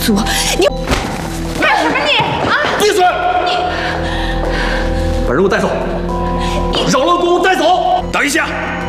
诉我，你干什么你啊？ 闭嘴！把人给我带走！扰乱公务带走！等一下。